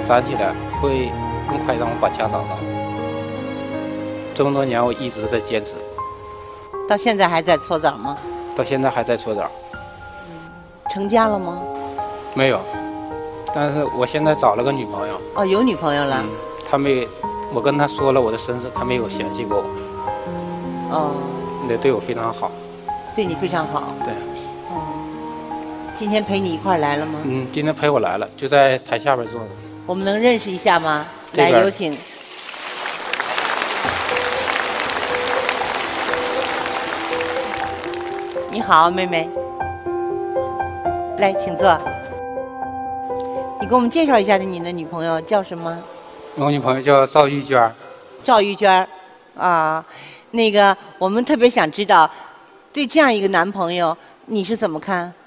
攒起来，会更快让我把家找到。这么多年，我一直在坚持。 到现在还在搓澡吗？ 到现在还在搓澡。 成家了吗？ 没有，但是我现在找了个女朋友。 哦，有女朋友了。 她没，我跟她说了我的身世，她没有嫌弃过我。 哦。 也对我非常好。 对你非常好。 对。 今天陪你一块儿来了吗？ 今天陪我来了，就在台下边坐着。 我们能认识一下吗？来，有请。你好，妹妹。来，请坐。你给我们介绍一下你的女朋友叫什么？ 我女朋友叫赵玉娟。 赵玉娟，啊，那个我们特别想知道，对这样一个男朋友，你是怎么看？